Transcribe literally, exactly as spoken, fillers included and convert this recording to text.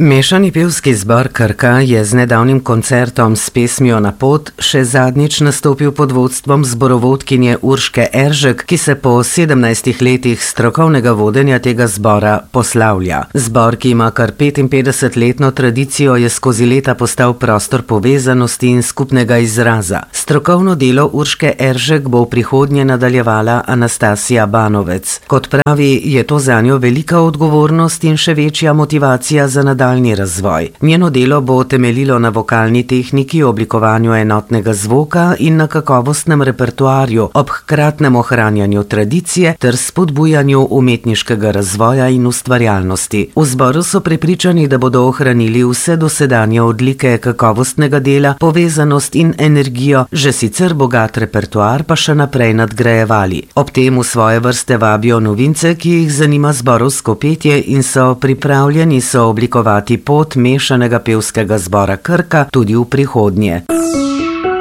Mešani pevski zbor Krka je z nedavnim koncertom s pesmijo Na pot še zadnjič nastopil pod vodstvom zborovodkinje Urške Eržek, ki se po sedemnajstih letih strokovnega vodenja tega zbora poslavlja. Zbor, ki ima kar petinpetdesetletno tradicijo, je skozi leta postal prostor povezanosti in skupnega izraza. Strokovno delo Urške Eržek bo v prihodnje nadaljevala Anastasija Banovec. Kot pravi, je to zanjo velika odgovornost in še večja motivacija za nadaljevanje. Razvoj. Njeno delo bo temeljilo na vokalni tehniki, oblikovanju enotnega zvoka in na kakovostnem repertoarju ob hkratnem ohranjanju tradicije ter spodbujanju umetniškega razvoja in ustvarjalnosti. V zboru so prepričani, da bodo ohranili vse dosedanje odlike kakovostnega dela, povezanost in energijo, že sicer bogat repertoar pa še naprej nadgrajevali. Ob tem v svoje vrste vabijo novince, ki jih zanima zborovsko petje in so pripravljeni so oblikovati pot mešanega pevskega zbora Krka tudi v prihodnje.